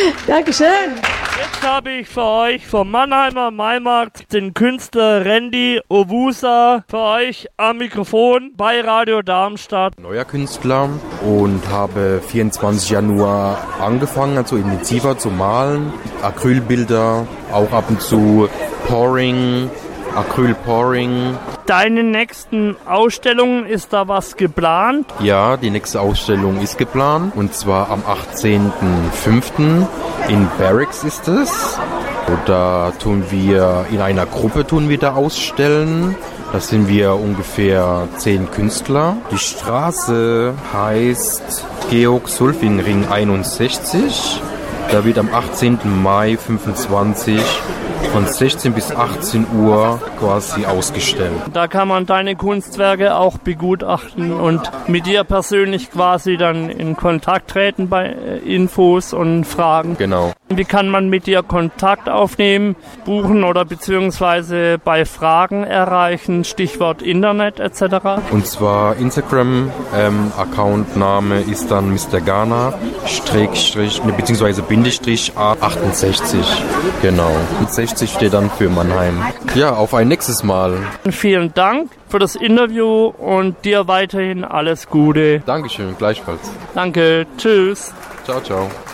Dankeschön. Jetzt habe ich für euch vom Mannheimer Maimarkt den Künstler Randy Owusa für euch am Mikrofon bei Radio Darmstadt. Neuer Künstler und habe 24 Januar angefangen, also intensiver zu malen. Acrylbilder, auch ab und zu Pouring, Acryl-Pouring. Deine nächsten Ausstellungen, ist da was geplant? Ja, die nächste Ausstellung ist geplant und zwar am 18.05. in Barracks ist es. Da tun wir in einer Gruppe da ausstellen. Da sind wir ungefähr 10 Künstler. Die Straße heißt Georg-Sulfing-Ring 61. Da wird am 18. Mai 25 von 16 bis 18 Uhr quasi ausgestellt. Da kann man deine Kunstwerke auch begutachten und mit dir persönlich quasi dann in Kontakt treten bei Infos und Fragen. Genau. Wie kann man mit dir Kontakt aufnehmen, buchen oder beziehungsweise bei Fragen erreichen, Stichwort Internet etc.? Und zwar Instagram, Accountname ist dann Mr. Ghana, beziehungsweise Bindestrich A68, genau. Und 60 steht dann für Mannheim. Ja, auf ein nächstes Mal. Vielen Dank für das Interview und dir weiterhin alles Gute. Dankeschön, gleichfalls. Danke, tschüss. Ciao, ciao.